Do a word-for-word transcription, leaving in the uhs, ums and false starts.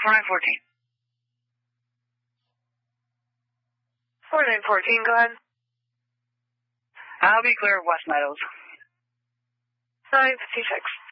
four nine fourteen. four nine fourteen, go ahead. I'll be clear of West Meadows. nine fifty-six.